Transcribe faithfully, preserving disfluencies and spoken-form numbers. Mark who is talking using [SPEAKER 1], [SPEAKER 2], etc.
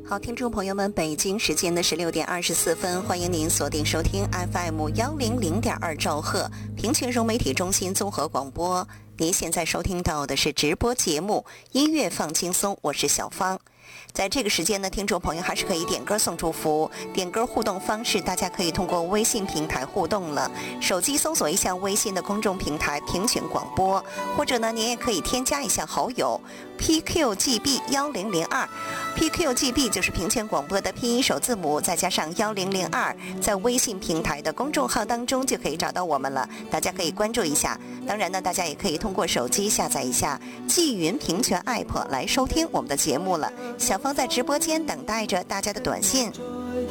[SPEAKER 1] 好，听众朋友们，北京时间的十六点二十四分，欢迎您锁定收听 F M 幺零零点二兆赫平泉融媒体中心综合广播。您现在收听到的是直播节目《音乐放轻松》，我是小芳。在这个时间呢，听众朋友还是可以点歌送祝福。点歌互动方式，大家可以通过微信平台互动了。手机搜索一下微信的公众平台“平泉广播”，或者呢，您也可以添加一下好友 P Q G B 一零零二。P Q G B 就是平泉广播的拼音首字母，再加上一零零二，在微信平台的公众号当中就可以找到我们了。大家可以关注一下。当然呢，大家也可以通过手机下载一下纪云平泉 App 来收听我们的节目了。小芳在直播间等待着大家的短信。